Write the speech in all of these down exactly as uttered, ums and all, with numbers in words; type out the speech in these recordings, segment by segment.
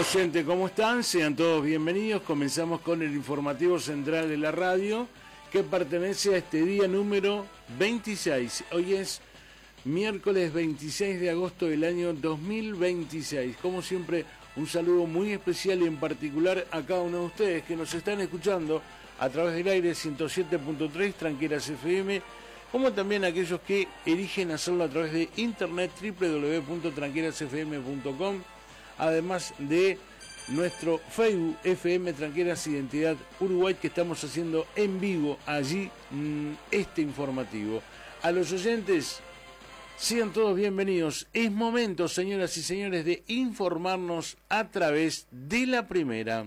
oyentes, ¿cómo están? Sean todos bienvenidos. Comenzamos con el informativo central de la radio, que pertenece a este día número veintiséis. Hoy es miércoles veintiséis de agosto del año dos mil veintiséis. Como siempre, un saludo muy especial y en particular a cada uno de ustedes que nos están escuchando a través del aire ciento siete punto tres, Tranqueras F M, como también a aquellos que eligen hacerlo a través de internet, doble u doble u doble u punto tranqueras f m punto com, además de nuestro Facebook F M Tranqueras Identidad Uruguay, que estamos haciendo en vivo allí mmm, este informativo. A los oyentes, sean todos bienvenidos. Es momento, señoras y señores, de informarnos a través de la primera.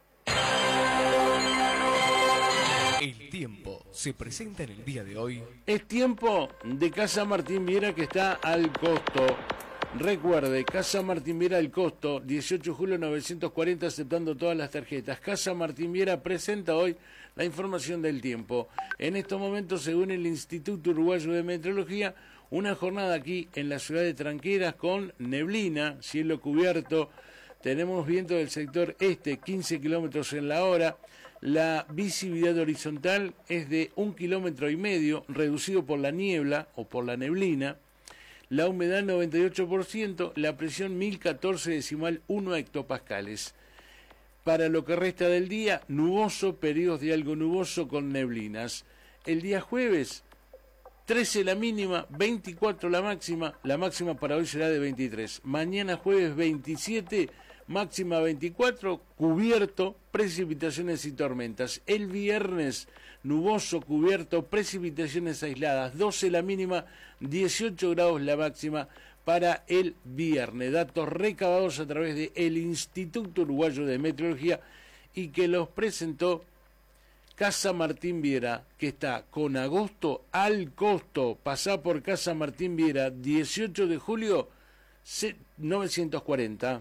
El tiempo se presenta en el día de hoy. Es tiempo de Casa Martín Viera, que está al costo. Recuerde, Casa Martín Viera al costo, dieciocho de julio novecientos cuarenta, aceptando todas las tarjetas. Casa Martín Viera presenta hoy la información del tiempo. En estos momentos, según el Instituto Uruguayo de Meteorología, una jornada aquí en la ciudad de Tranqueras con neblina, cielo cubierto. Tenemos viento del sector este, quince kilómetros en la hora. La visibilidad horizontal es de un kilómetro y medio, reducido por la niebla o por la neblina. La humedad noventa y ocho por ciento, la presión mil catorce decimal uno hectopascales. Para lo que resta del día, nuboso, periodos de algo nuboso con neblinas. El día jueves, trece la mínima, veinticuatro la máxima, la máxima para hoy será de veintitrés. Mañana jueves veintisiete, máxima veinticuatro, cubierto, precipitaciones y tormentas. El viernes, nuboso, cubierto, precipitaciones aisladas, doce la mínima, dieciocho grados la máxima para el viernes. Datos recabados a través del Instituto Uruguayo de Meteorología y que los presentó Casa Martín Viera, que está con agosto al costo. Pasá por Casa Martín Viera, dieciocho de julio novecientos cuarenta.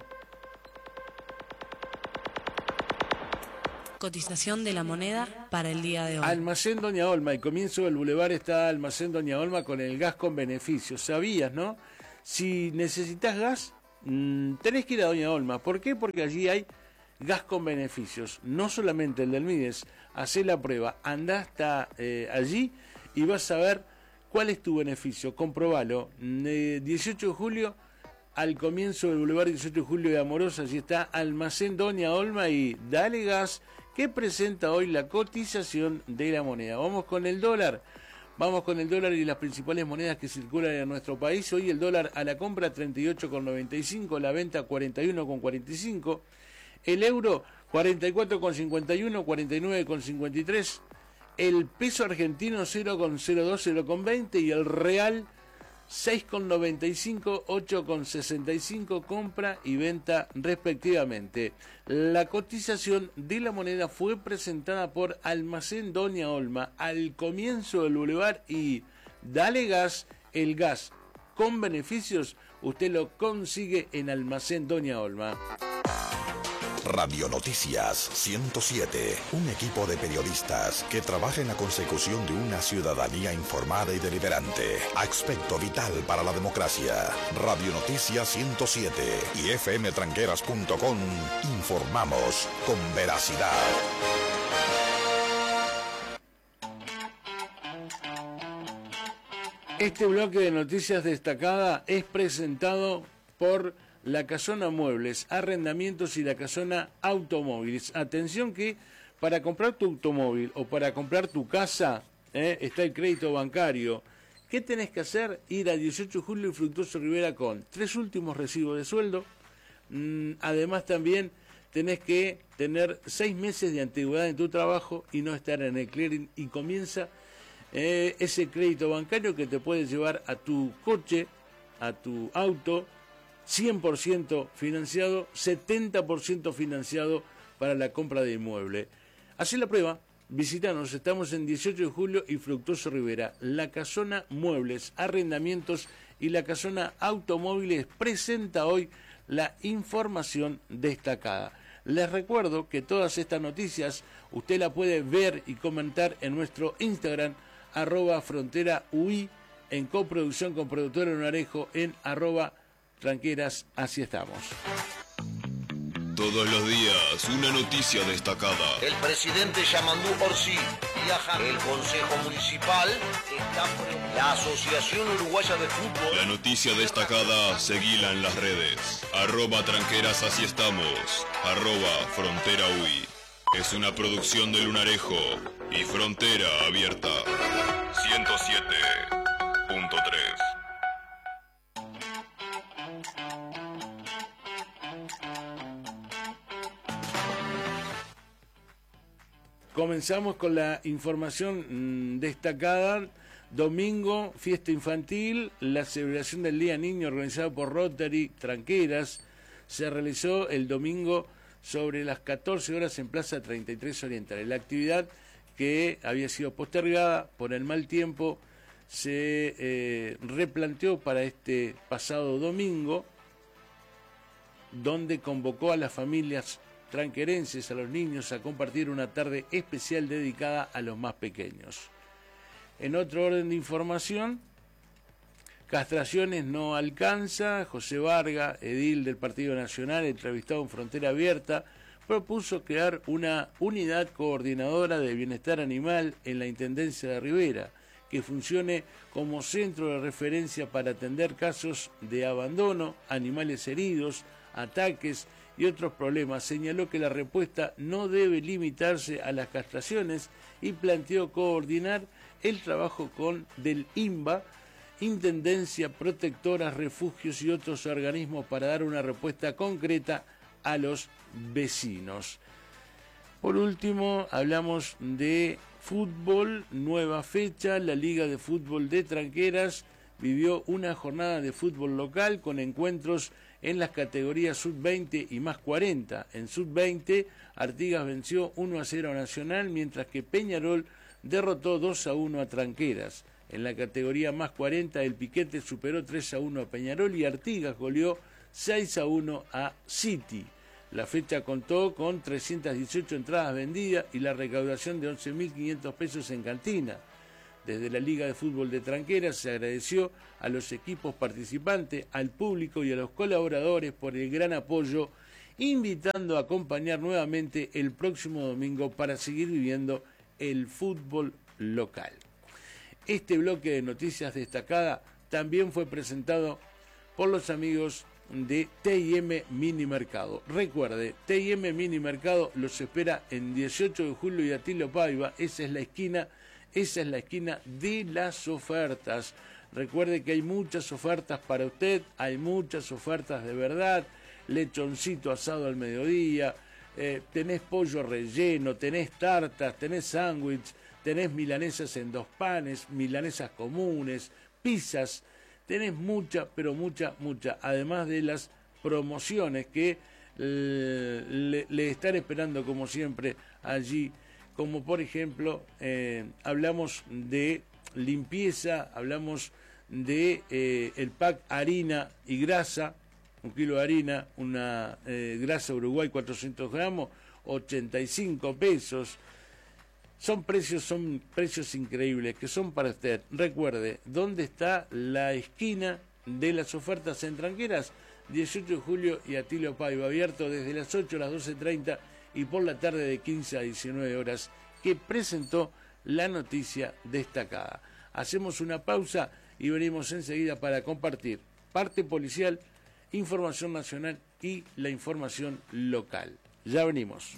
Cotización de la moneda para el día de hoy. Almacén Doña Olma, el comienzo del bulevar está Almacén Doña Olma con el gas con beneficios. ¿Sabías, no? Si necesitas gas, mmm, tenés que ir a Doña Olma. ¿Por qué? Porque allí hay gas con beneficios, no solamente el del Mides. Hacé la prueba, andá hasta eh, allí y vas a ver cuál es tu beneficio. Comprobalo. Eh, dieciocho de julio, al comienzo del bulevar dieciocho de julio de Amorosa, allí está Almacén Doña Olma y dale gas, que presenta hoy la cotización de la moneda. Vamos con el dólar. Vamos con el dólar y las principales monedas que circulan en nuestro país. Hoy el dólar a la compra treinta y ocho con noventa y cinco, la venta cuarenta y uno con cuarenta y cinco. El euro cuarenta y cuatro con cincuenta y uno, cuarenta y nueve con cincuenta y tres. El peso argentino cero con cero dos, cero con veinte y el real seis con noventa y cinco, ocho con sesenta y cinco, compra y venta respectivamente. La cotización de la moneda fue presentada por Almacén Doña Olma al comienzo del bulevar y dale gas, el gas con beneficios, usted lo consigue en Almacén Doña Olma. Radio Noticias ciento siete, un equipo de periodistas que trabaja en la consecución de una ciudadanía informada y deliberante, aspecto vital para la democracia. Radio Noticias ciento siete y f m tranqueras punto com, informamos con veracidad. Este bloque de noticias destacada es presentado por La Casona Muebles, Arrendamientos y La Casona Automóviles. Atención que para comprar tu automóvil o para comprar tu casa, eh, está el crédito bancario. ¿Qué tenés que hacer? Ir a dieciocho de julio y Fructuoso Rivera con tres últimos recibos de sueldo. Mm, además también tenés que tener seis meses de antigüedad en tu trabajo y no estar en el clearing, y comienza eh, ese crédito bancario que te puede llevar a tu coche, a tu auto, cien por ciento financiado, setenta por ciento financiado para la compra de inmueble. Hacé la prueba, visítanos, estamos en dieciocho de julio y Fructuoso Rivera. La Casona Muebles, Arrendamientos y La Casona Automóviles presenta hoy la información destacada. Les recuerdo que todas estas noticias usted la puede ver y comentar en nuestro Instagram, arroba frontera U I, en coproducción con Productora Lunarejo, en arroba Tranqueras, así estamos. Todos los días, una noticia destacada. El presidente Yamandú Orsi viaja. El Consejo Municipal está... La Asociación Uruguaya de Fútbol. La noticia destacada, seguila en las redes. Arroba tranqueras, así estamos. Arroba frontera ui. Es una producción de Lunarejo y Frontera Abierta. ciento siete punto tres. Comenzamos con la información mmm, destacada. Domingo, fiesta infantil, la celebración del Día Niño organizado por Rotary Tranqueras se realizó el domingo sobre las catorce horas en Plaza treinta y tres Oriental. La actividad, que había sido postergada por el mal tiempo, se eh, replanteó para este pasado domingo, donde convocó a las familias tranquerenses, a los niños, a compartir una tarde especial dedicada a los más pequeños. En otro orden de información, castraciones no alcanza. José Varga, edil del Partido Nacional, entrevistado en Frontera Abierta, propuso crear una unidad coordinadora de bienestar animal en la Intendencia de Rivera, que funcione como centro de referencia para atender casos de abandono, animales heridos, ataques y otros problemas. Señaló que la respuesta no debe limitarse a las castraciones y planteó coordinar el trabajo con del I N B A, Intendencia, protectoras, refugios y otros organismos para dar una respuesta concreta a los vecinos. Por último, hablamos de fútbol, nueva fecha. La Liga de Fútbol de Tranqueras vivió una jornada de fútbol local con encuentros en las categorías sub veinte y más cuarenta. En sub veinte, Artigas venció uno a cero a Nacional, mientras que Peñarol derrotó dos a uno a Tranqueras. En la categoría más cuarenta, el Piquete superó tres a uno a Peñarol y Artigas goleó seis a uno a City. La fecha contó con trescientas dieciocho entradas vendidas y la recaudación de once mil quinientos pesos en cantina. Desde la Liga de Fútbol de Tranqueras se agradeció a los equipos participantes, al público y a los colaboradores por el gran apoyo, invitando a acompañar nuevamente el próximo domingo para seguir viviendo el fútbol local. Este bloque de noticias destacada también fue presentado por los amigos de T I M Mini Mercado. Recuerde, T I M Mini Mercado los espera en dieciocho de julio y Atilio Paiva. Esa es la esquina, esa es la esquina de las ofertas. Recuerde que hay muchas ofertas para usted, hay muchas ofertas de verdad. Lechoncito asado al mediodía, eh, tenés pollo relleno, tenés tartas, tenés sándwich, tenés milanesas en dos panes, milanesas comunes, pizzas. Tenés mucha, pero mucha, mucha, además de las promociones que eh, le, le están esperando como siempre allí, como por ejemplo, eh, hablamos de limpieza, hablamos de eh, el pack harina y grasa, un kilo de harina, una eh, grasa Uruguay cuatrocientos gramos, ochenta y cinco pesos. Son precios, son precios increíbles que son para usted. Recuerde, ¿dónde está la esquina de las ofertas en Tranqueras? dieciocho de julio y Atilio Paiva, abierto desde las ocho a las doce treinta y por la tarde de quince a diecinueve horas, que presentó la noticia destacada. Hacemos una pausa y venimos enseguida para compartir parte policial, información nacional y la información local. Ya venimos.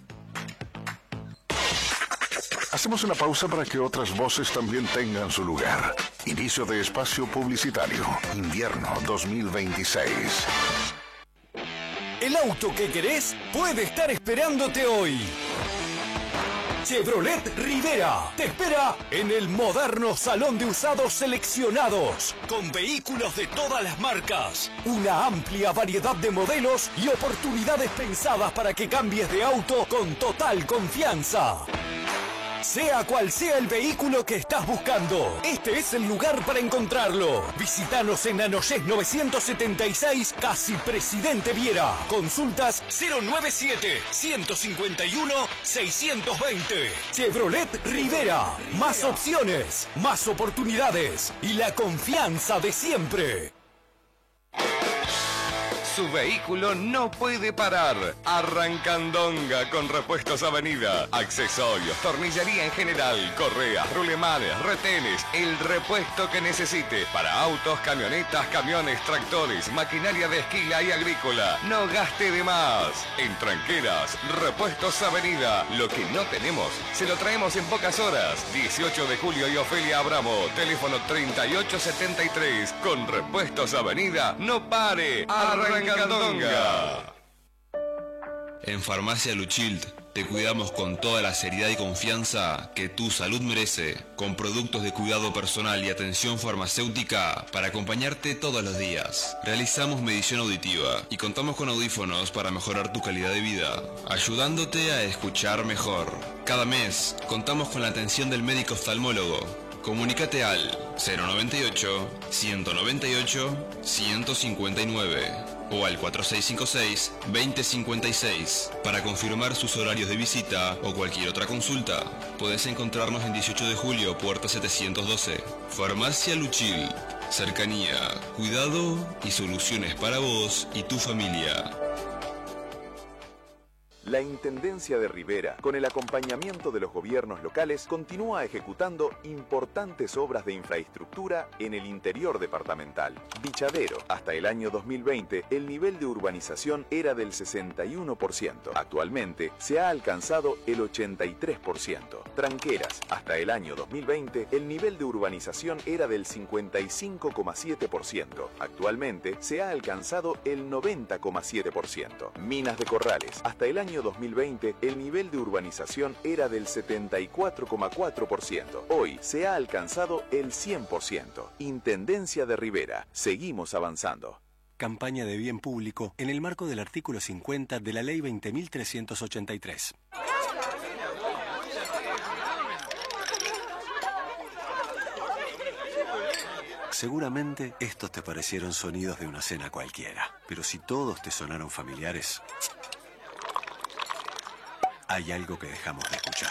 Hacemos una pausa para que otras voces también tengan su lugar. Inicio de espacio publicitario. Invierno dos mil veintiséis. El auto que querés puede estar esperándote hoy. Chevrolet Rivera te espera en el moderno salón de usados seleccionados, con vehículos de todas las marcas, una amplia variedad de modelos y oportunidades pensadas para que cambies de auto con total confianza. Sea cual sea el vehículo que estás buscando, este es el lugar para encontrarlo. Visítanos en Anoyés novecientos setenta y seis, casi Presidente Viera. Consultas cero nueve siete, ciento cincuenta y uno, seiscientos veinte. Chevrolet Rivera. Más opciones, más oportunidades y la confianza de siempre. su vehículo no puede parar. Arrancandonga con Repuestos Avenida. Accesorios, tornillería en general, correas, rulemanes, retenes, el repuesto que necesite para autos, camionetas, camiones, tractores, maquinaria de esquila y agrícola. No gaste de más. En Tranqueras, Repuestos Avenida. Lo que no tenemos, se lo traemos en pocas horas. dieciocho de julio y Ofelia Abramo. Teléfono treinta y ocho setenta y tres. Con Repuestos Avenida, no pare. Arrancandonga. En Farmacia Luchild te cuidamos con toda la seriedad y confianza que tu salud merece, con productos de cuidado personal y atención farmacéutica para acompañarte todos los días. Realizamos medición auditiva y contamos con audífonos para mejorar tu calidad de vida, ayudándote a escuchar mejor. Cada mes contamos con la atención del médico oftalmólogo. Comunícate al cero noventa y ocho, ciento noventa y ocho, ciento cincuenta y nueve o al cuatro seis cinco seis, veinte cincuenta y seis para confirmar sus horarios de visita o cualquier otra consulta. Podés encontrarnos en dieciocho de julio, puerta setecientos doce. Farmacia Luchil. Cercanía, cuidado y soluciones para vos y tu familia. La Intendencia de Rivera, con el acompañamiento de los gobiernos locales, continúa ejecutando importantes obras de infraestructura en el interior departamental. Bichadero, hasta el año dos mil veinte, el nivel de urbanización era del sesenta y uno por ciento. Actualmente, se ha alcanzado el ochenta y tres por ciento. Tranqueras, hasta el año dos mil veinte, el nivel de urbanización era del cincuenta y cinco coma siete por ciento. Actualmente, se ha alcanzado el noventa coma siete por ciento. Minas de Corrales, hasta el año dos mil veinte, el nivel de urbanización era del setenta y cuatro coma cuatro por ciento. Hoy se ha alcanzado el cien por ciento. Intendencia de Rivera. Seguimos avanzando. Campaña de bien público en el marco del artículo cincuenta de la Ley veinte mil trescientos ochenta y tres. Seguramente estos te parecieron sonidos de una cena cualquiera, pero si todos te sonaron familiares, hay algo que dejamos de escuchar.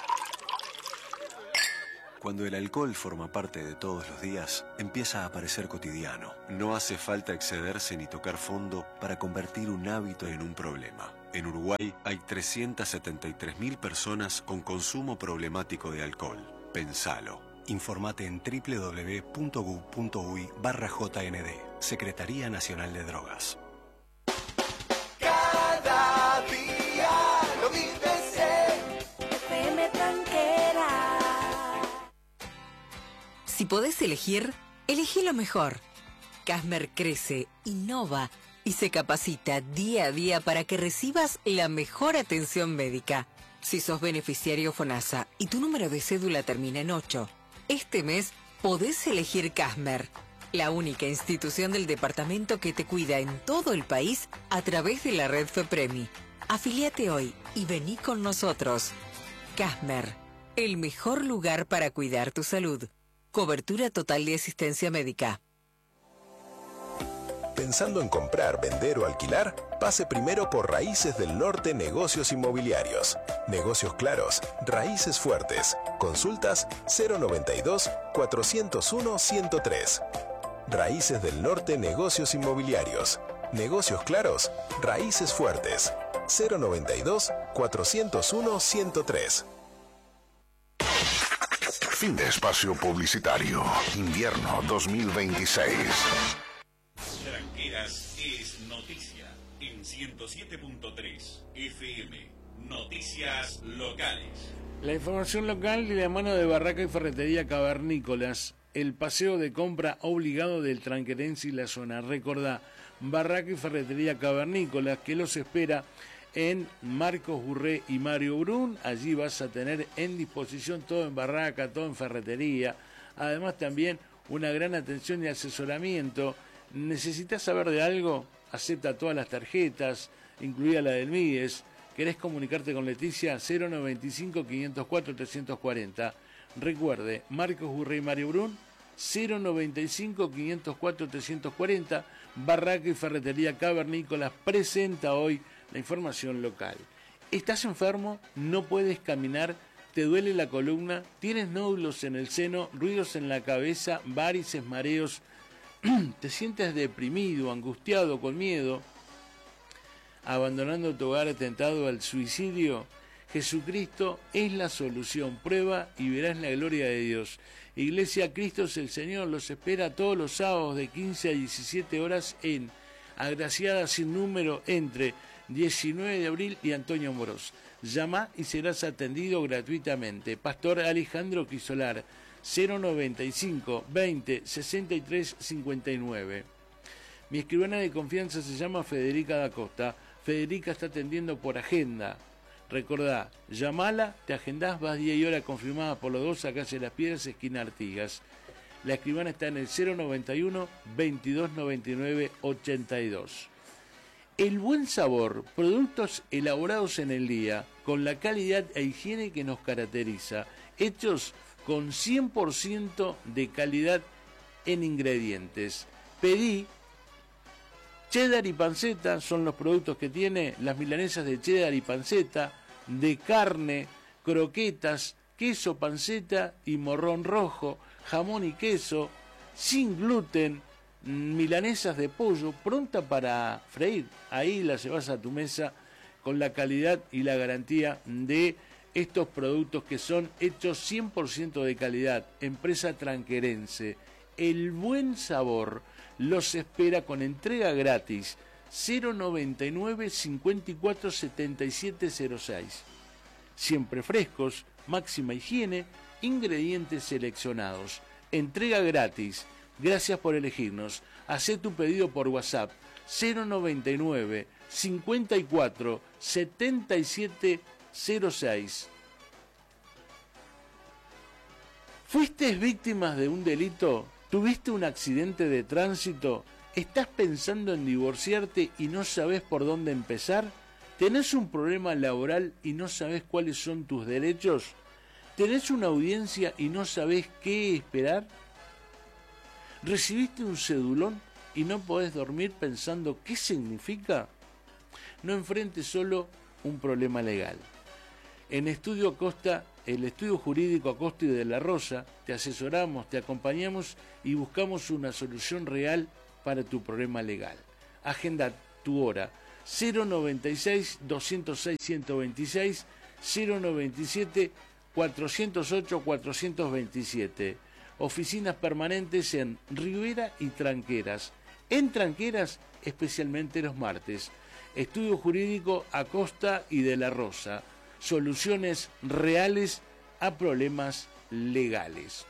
Cuando el alcohol forma parte de todos los días, empieza a parecer cotidiano. No hace falta excederse ni tocar fondo para convertir un hábito en un problema. En Uruguay hay trescientas setenta y tres mil personas con consumo problemático de alcohol. Pensalo. Informate en doble u doble u doble u punto gu punto uy barra J N D. Secretaría Nacional de Drogas. Cada día lo vives en F M Tranquera. Si podés elegir, elegí lo mejor. Casmer crece, innova y se capacita día a día para que recibas la mejor atención médica. Si sos beneficiario FONASA y tu número de cédula termina en ocho, este mes podés elegir Casmer, la única institución del departamento que te cuida en todo el país a través de la red FEPREMI. Afiliate hoy y vení con nosotros. Casmer, el mejor lugar para cuidar tu salud. Cobertura total de asistencia médica. Pensando en comprar, vender o alquilar, pase primero por Raíces del Norte Negocios Inmobiliarios. Negocios claros, raíces fuertes. Consultas cero noventa y dos, cuatrocientos uno, ciento tres. Raíces del Norte Negocios Inmobiliarios. Negocios claros, raíces fuertes. cero noventa y dos, cuatrocientos uno, ciento tres. Fin de espacio publicitario. Invierno dos mil veintiséis. Tranqueras es noticia en ciento siete punto tres F M. Noticias locales. La información local de la mano de Barraca y Ferretería Cavernícolas. El paseo de compra obligado del tranquerense y la zona. Recordá, Barraca y Ferretería Cavernícolas, que los espera en Marcos Burré y Mario Brun. Allí vas a tener en disposición todo en Barraca, todo en Ferretería. Además también una gran atención y asesoramiento. ¿Necesitas saber de algo? Acepta todas las tarjetas, incluida la del MIDES. ¿Querés comunicarte con Leticia? cero noventa y cinco, quinientos cuatro, trescientos cuarenta. Recuerde, Marcos Burré y Mario Brun, cero noventa y cinco, quinientos cuatro, trescientos cuarenta. Barraca y Ferretería Cavernícolas presenta hoy la información local. ¿Estás enfermo? ¿No puedes caminar? ¿Te duele la columna? ¿Tienes nódulos en el seno? ¿Ruidos en la cabeza? ¿Varices, mareos? ¿Te sientes deprimido, angustiado, con miedo? abandonando tu hogar tentado al suicidio? Jesucristo es la solución. Prueba y verás la gloria de Dios. Iglesia Cristo es el Señor los espera todos los sábados de quince a diecisiete horas en Agraciada Sin Número entre diecinueve de abril y Antonio Morós. Llama y serás atendido gratuitamente. Pastor Alejandro Quisolar, cero noventa y cinco, veinte, sesenta y tres, cincuenta y nueve. Mi escribana de confianza se llama Federica da Costa. Federica está atendiendo por agenda. Recordá, llamala, te agendás, vas día y hora confirmada por los dos a Calle Las Piedras, esquina Artigas. La escribana está en el cero noventa y uno, veintidós noventa y nueve, ochenta y dos. El buen sabor, productos elaborados en el día, con la calidad e higiene que nos caracteriza, hechos con cien por ciento de calidad en ingredientes. Pedí, cheddar y panceta son los productos que tiene, las milanesas de cheddar y panceta, de carne, croquetas, queso, panceta y morrón rojo, jamón y queso, sin gluten, milanesas de pollo, pronta para freír. Ahí la llevas a tu mesa con la calidad y la garantía de estos productos que son hechos cien por ciento de calidad. Empresa tranquerense. El buen sabor los espera con entrega gratis. cero noventa y nueve, cincuenta y cuatro, setenta y siete cero seis. Siempre frescos, máxima higiene, ingredientes seleccionados. Entrega gratis. Gracias por elegirnos. Hacé tu pedido por WhatsApp cero noventa y nueve, cincuenta y cuatro, setenta y siete cero seis. ¿Fuiste víctima de un delito? ¿Tuviste un accidente de tránsito? ¿Estás pensando en divorciarte y no sabes por dónde empezar? ¿Tenés un problema laboral y no sabes cuáles son tus derechos? ¿Tenés una audiencia y no sabés qué esperar? ¿Recibiste un cedulón y no podés dormir pensando qué significa? No enfrentes solo un problema legal. En Estudio Acosta, el estudio jurídico Acosta y de la Rosa, te asesoramos, te acompañamos y buscamos una solución real para tu problema legal. Agenda tu hora cero noventa y seis, doscientos seis, ciento veintiséis, cero noventa y siete, cuatrocientos ocho, cuatrocientos veintisiete. Oficinas permanentes en Rivera y Tranqueras. En Tranqueras, especialmente los martes. Estudio jurídico Acosta y de la Rosa. Soluciones reales a problemas legales.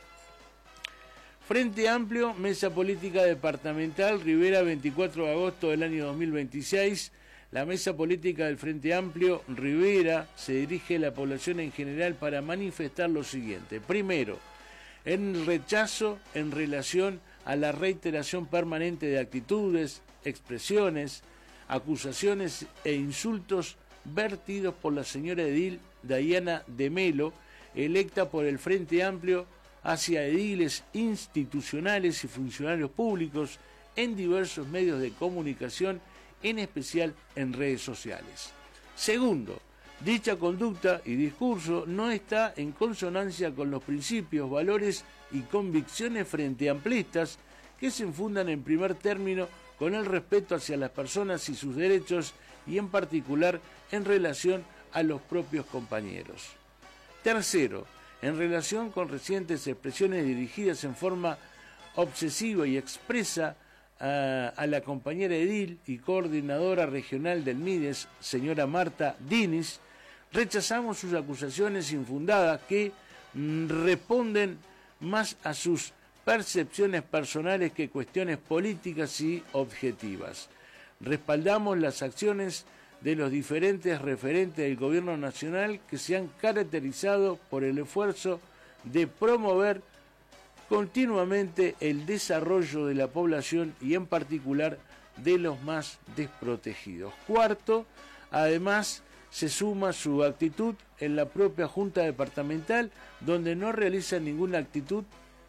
Frente Amplio, Mesa Política Departamental, Rivera, veinticuatro de agosto del año dos mil veintiséis. La Mesa Política del Frente Amplio, Rivera, se dirige a la población en general para manifestar lo siguiente. Primero, en rechazo en relación a la reiteración permanente de actitudes, expresiones, acusaciones e insultos vertidos por la señora edil Dayana de Melo, electa por el Frente Amplio, hacia ediles institucionales y funcionarios públicos en diversos medios de comunicación, en especial en redes sociales. Segundo, dicha conducta y discurso no está en consonancia con los principios, valores y convicciones frente amplistas que se fundan en primer término con el respeto hacia las personas y sus derechos y en particular en relación a los propios compañeros. Tercero, en relación con recientes expresiones dirigidas en forma obsesiva y expresa a, a la compañera edil y coordinadora regional del MIDES, señora Marta Diniz, rechazamos sus acusaciones infundadas que mm, responden más a sus percepciones personales que cuestiones políticas y objetivas. Respaldamos las acciones de los diferentes referentes del Gobierno Nacional que se han caracterizado por el esfuerzo de promover continuamente el desarrollo de la población y en particular de los más desprotegidos. Cuarto, además, se suma su actitud en la propia Junta Departamental, donde no realiza ninguna actitud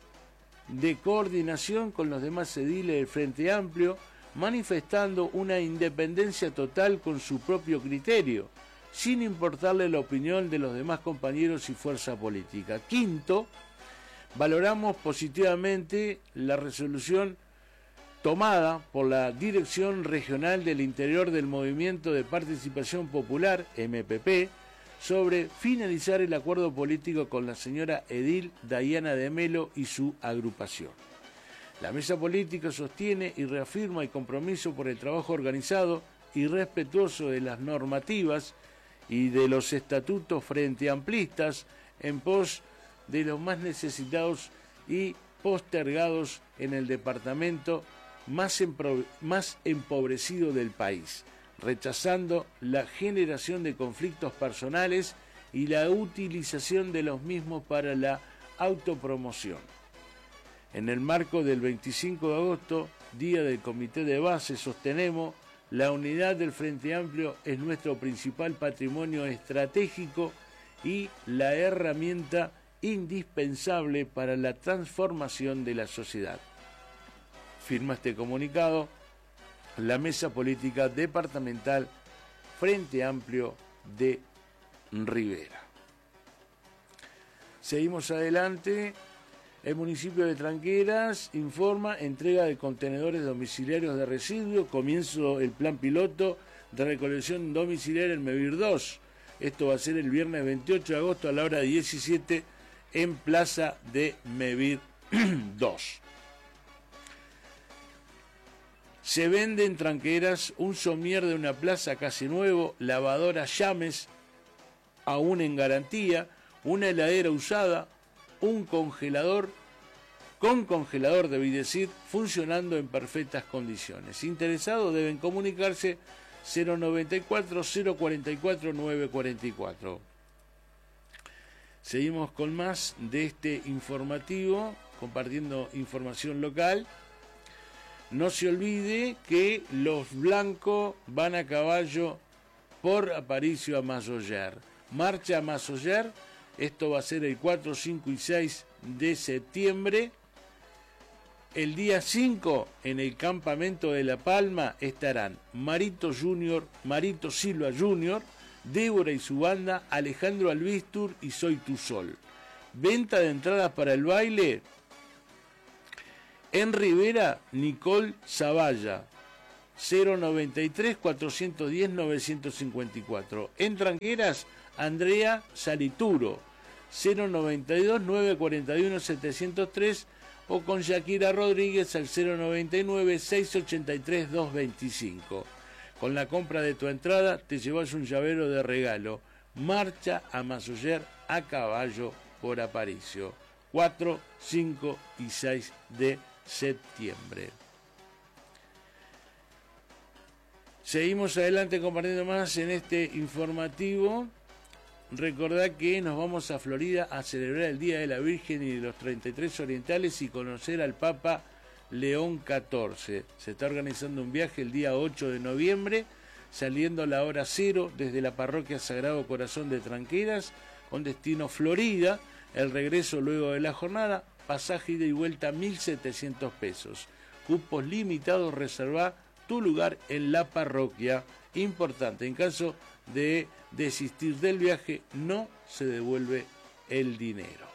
de coordinación con los demás ediles del Frente Amplio, manifestando una independencia total con su propio criterio, sin importarle la opinión de los demás compañeros y fuerza política. Quinto, valoramos positivamente la resolución tomada por la Dirección Regional del Interior del Movimiento de Participación Popular, M P P, sobre finalizar el acuerdo político con la señora Edil Dayana de Melo y su agrupación. La mesa política sostiene y reafirma el compromiso por el trabajo organizado y respetuoso de las normativas y de los estatutos frente amplistas en pos de los más necesitados y postergados en el departamento más, empro- más empobrecido del país, rechazando la generación de conflictos personales y la utilización de los mismos para la autopromoción. En el marco del veinticinco de agosto, Día del Comité de Base, sostenemos: la unidad del Frente Amplio es nuestro principal patrimonio estratégico y la herramienta indispensable para la transformación de la sociedad. Firma este comunicado la Mesa Política Departamental Frente Amplio de Rivera. Seguimos adelante. El municipio de Tranqueras informa entrega de contenedores domiciliarios de residuos. Comienzo el plan piloto de recolección domiciliaria en Mevir dos. Esto va a ser el viernes veintiocho de agosto a la hora diecisiete en Plaza de Mevir dos. Se vende en Tranqueras un somier de una plaza casi nuevo, lavadora Llames, aún en garantía, una heladera usada, un congelador, con congelador debí decir, funcionando en perfectas condiciones. Interesados deben comunicarse cero noventa y cuatro, cero cuarenta y cuatro, nueve cuarenta y cuatro. Seguimos con más de este informativo, compartiendo información local. No se olvide que los blancos van a caballo por Aparicio a Mazoyer. Marcha a Mazoyer. Esto va a ser el cuatro, cinco y seis de septiembre. El día cinco, en el campamento de La Palma, estarán Marito Junior, Marito Silva Junior, Débora y su banda, Alejandro Albistur y Soy Tu Sol. Venta de entradas para el baile en Rivera, Nicole Zavalla, cero noventa y tres, cuatrocientos diez, novecientos cincuenta y cuatro. En Tranqueras, Andrea Salituro, cero noventa y dos, novecientos cuarenta y uno, setecientos tres, o con Shakira Rodríguez al cero noventa y nueve, seiscientos ochenta y tres, doscientos veinticinco. Con la compra de tu entrada te llevas un llavero de regalo. Marcha a Mazoyer a caballo por Aparicio, cuatro, cinco y seis de septiembre. Seguimos adelante compartiendo más en este informativo. Recordad que nos vamos a Florida a celebrar el Día de la Virgen y de los treinta y tres Orientales y conocer al Papa León catorce. Se está organizando un viaje el día ocho de noviembre, saliendo a la hora cero desde la parroquia Sagrado Corazón de Tranqueras, con destino Florida. El regreso luego de la jornada, pasaje ida y vuelta mil setecientos pesos. Cupos limitados, reserva tu lugar en la parroquia. Importante, en caso de desistir del viaje, no se devuelve el dinero.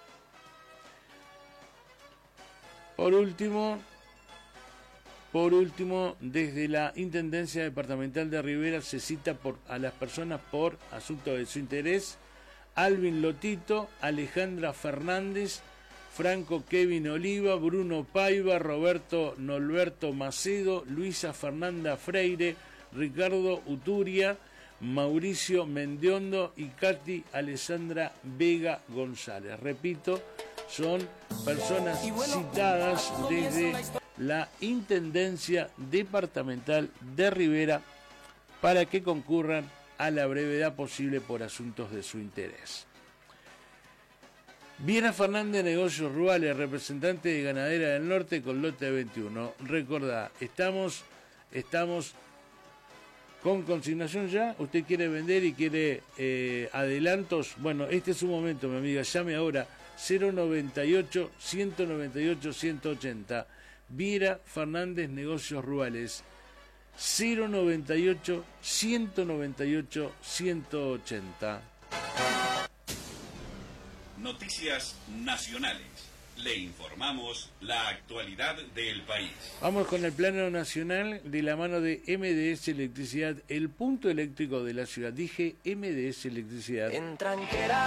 Por último, por último, desde la Intendencia Departamental de Rivera se cita por, a las personas por asunto de su interés: Alvin Lotito, Alejandra Fernández, Franco Kevin Oliva, Bruno Paiva, Roberto Norberto Macedo, Luisa Fernanda Freire, Ricardo Uturia, Mauricio Mendiondo y Katy Alessandra Vega González. Repito, son personas citadas desde la Intendencia Departamental de Rivera para que concurran a la brevedad posible por asuntos de su interés. Viera Fernández, Negocios Rurales, representante de Ganadera del Norte con lote veintiuno. Recordá, estamos, estamos con consignación ya. Usted quiere vender y quiere eh, adelantos. Bueno, este es su momento, mi amiga. Llame ahora cero noventa y ocho, ciento noventa y ocho, ciento ochenta. Viera Fernández, Negocios Rurales. cero noventa y ocho, ciento noventa y ocho, ciento ochenta. Noticias nacionales. Le informamos la actualidad del país. Vamos con el plano nacional de la mano de M D S Electricidad, el punto eléctrico de la ciudad. Dije M D S Electricidad. En Tranquera